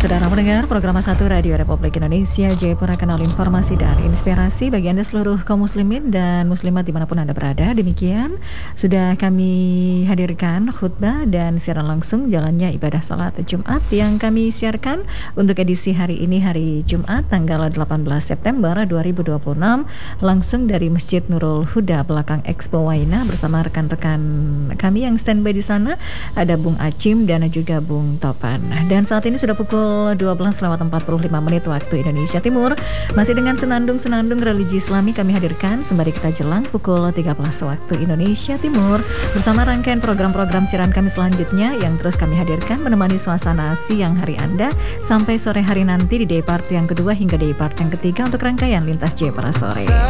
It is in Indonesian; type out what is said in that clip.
Saudara mendengar program 1 Radio Republik Indonesia Jayapura, kanal informasi dan inspirasi bagi Anda seluruh kaum muslimin dan muslimat dimanapun Anda berada. Demikian sudah kami hadirkan khutbah dan siaran langsung jalannya ibadah salat Jumat yang kami siarkan untuk edisi hari ini, hari Jumat tanggal 18 September 2026, langsung dari Masjid Nurul Huda belakang Expo Waina bersama rekan-rekan kami yang standby di sana. Ada Bung Acim dan juga Bung Topan. Dan saat ini sudah pukul 12:45 waktu Indonesia Timur. Masih dengan senandung-senandung religi Islami kami hadirkan sembari kita jelang pukul 13 waktu Indonesia Timur bersama rangkaian program-program siaran kami selanjutnya yang terus kami hadirkan menemani suasana siang hari Anda sampai sore hari nanti di day part yang kedua hingga day part yang ketiga untuk rangkaian Lintas Jayapura Sore.